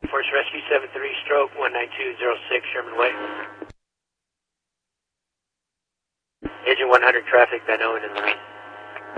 Force Rescue 73, stroke 19206, Sherman Way. Agent 100 traffic, Van Owen and Lorraine.